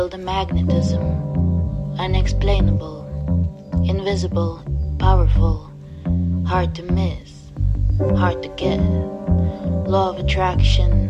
The magnetism, unexplainable, invisible, powerful, hard to miss, hard to get. Law of attraction,